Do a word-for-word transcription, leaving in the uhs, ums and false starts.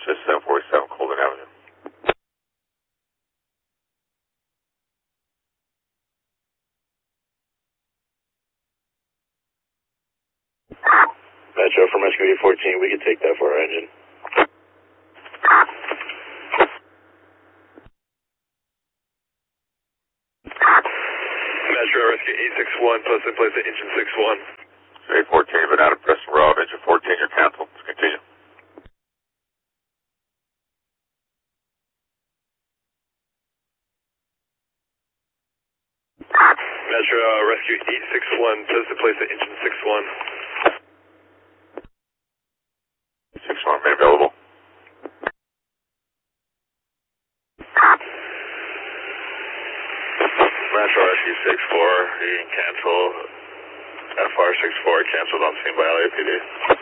Just seven forty-seven Colden Avenue. Metro from Rescue eight fourteen, we can take that for our engine. Metro Rescue eight six one, post in place at engine six one. eight fourteen, but out of Preston Row, engine fourteen, you're canceled. Let's continue. Metro uh, Rescue eight six one, post in place at engine six one. six one, may available. Metro Rescue six four, you can cancel. F R six four canceled on scene by L A P D.